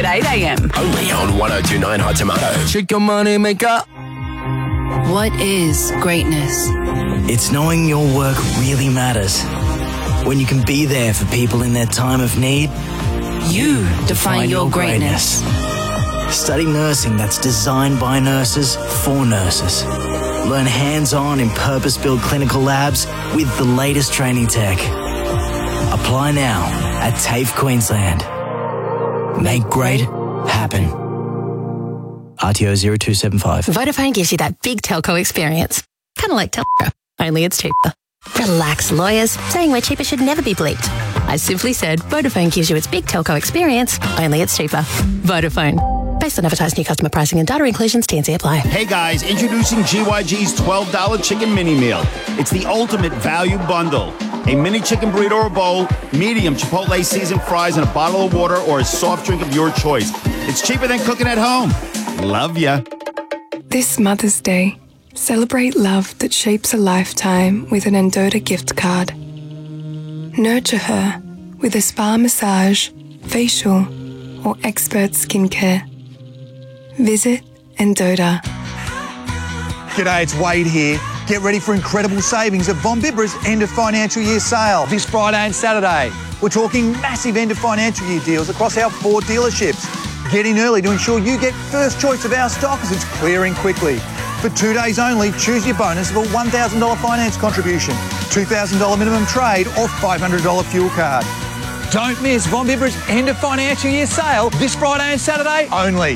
at 8 a.m. Only on 102.9 Hot Tomato. Chicken money maker. What is greatness? It's knowing your work really matters. When you can be there for people in their time of need. You define your greatness. Study nursing that's designed by nurses for nurses. Learn hands-on in purpose-built clinical labs with the latest training tech. Apply now at TAFE Queensland. Make great happen. RTO 0275. Vodafone gives you that big telco experience. Kind of like Telco, only it's cheaper. Relax, lawyers. Saying we're cheaper should never be bleeped. I simply said Vodafone gives you its big telco experience, only it's cheaper. Vodafone. Based on advertised new customer pricing and data inclusions, T&C apply. Hey guys, introducing GYG's $12 chicken mini meal. It's the ultimate value bundle. A mini chicken burrito or bowl, medium Chipotle seasoned fries, and a bottle of water or a soft drink of your choice. It's cheaper than cooking at home. Love ya. This Mother's Day, celebrate love that shapes a lifetime with an Endota gift card. Nurture her with a spa massage, facial, or expert skincare. Visit Endota. G'day, it's Wade here. Get ready for incredible savings at Von Bibra's end of financial year sale this Friday and Saturday. We're talking massive end of financial year deals across our 4 dealerships. Get in early to ensure you get first choice of our stock as it's clearing quickly. For 2 days only, choose your bonus of a $1,000 finance contribution, $2,000 minimum trade or $500 fuel card. Don't miss Von Bibra's end of financial year sale this Friday and Saturday only.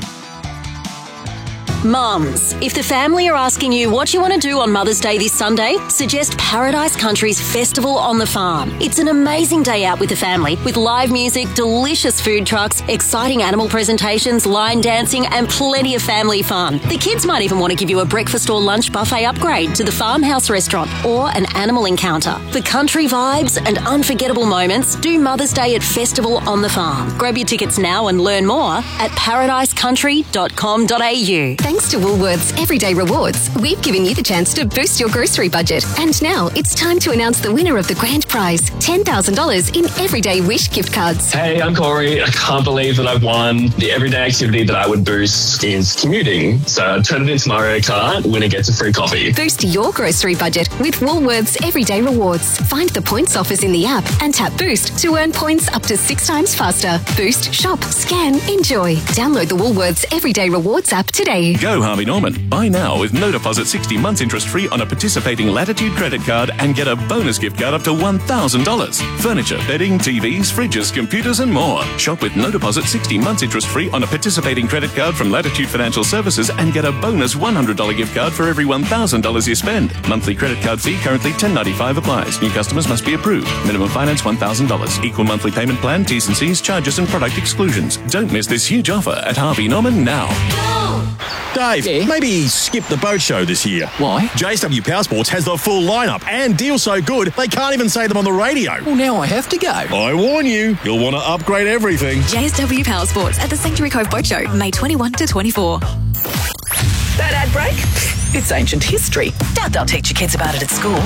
Mums, if the family are asking you what you want to do on Mother's Day this Sunday, suggest Paradise Country's Festival on the Farm. It's an amazing day out with the family with live music, delicious food trucks, exciting animal presentations, line dancing and plenty of family fun. The kids might even want to give you a breakfast or lunch buffet upgrade to the Farmhouse restaurant or an animal encounter. For country vibes and unforgettable moments, do Mother's Day at Festival on the Farm. Grab your tickets now and learn more at paradisecountry.com.au. Thanks to Woolworths Everyday Rewards, we've given you the chance to boost your grocery budget. And now it's time to announce the winner of the grand prize, $10,000 in Everyday Wish gift cards. Hey, I'm Corey. I can't believe that I've won. The everyday activity that I would boost is commuting. So I turn it into Mario Kart, winner gets a free coffee. Boost your grocery budget with Woolworths Everyday Rewards. Find the points offers in the app and tap Boost to earn points up to 6 times faster. Boost, shop, scan, enjoy. Download the Woolworths Everyday Rewards app today. Go Harvey Norman. Buy now with no deposit 60 months interest free on a participating Latitude credit card and get a bonus gift card up to $1,000. Furniture, bedding, TVs, fridges, computers and more. Shop with no deposit 60 months interest free on a participating credit card from Latitude Financial Services and get a bonus $100 gift card for every $1,000 you spend. Monthly credit card fee currently $10.95 applies. New customers must be approved. Minimum finance $1,000. Equal monthly payment plan, T's and C's, charges and product exclusions. Don't miss this huge offer at Harvey Norman now. Dave, maybe skip the boat show this year. Why? JSW Powersports has the full lineup and deals so good they can't even say them on the radio. Well, now I have to go. I warn you, you'll want to upgrade everything. JSW Powersports at the Sanctuary Cove Boat Show, May 21 to 24. That ad break? It's ancient history. Doubt they'll teach your kids about it at school.